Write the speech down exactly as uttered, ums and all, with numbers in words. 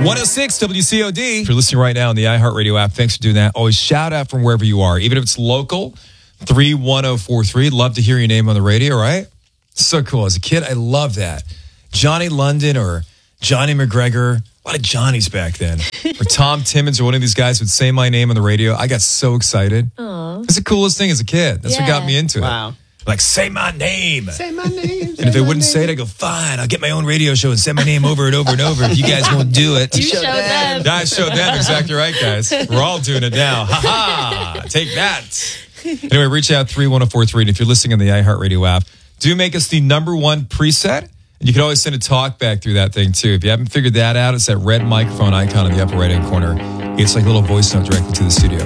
one oh six W C O D. If you're listening right now on the iHeartRadio app, thanks for doing that. Always shout out from wherever you are, even if it's local. three one oh four three. Love to hear your name on the radio, right? So cool. As a kid, I love that. Johnny London or Johnny McGregor. A lot of Johnnies back then. Or Tom Timmons or one of these guys would say my name on the radio. I got so excited. Aww. It's the coolest thing as a kid. That's yeah. what got me into wow. it. Like, say my name. Say my name. And if they wouldn't name. say it, I go, fine, I'll get my own radio show and say my name over and over and over. If you guys won't do it. You show them. I showed them. Exactly right, guys. We're all doing it now. Ha-ha. Take that. Anyway, reach out three one oh four three. And if you're listening on the iHeartRadio app, do make us the number one preset. And you can always send a talk back through that thing, too. If you haven't figured that out, it's that red microphone icon in the upper right-hand corner. It's like a little voice note directly to the studio.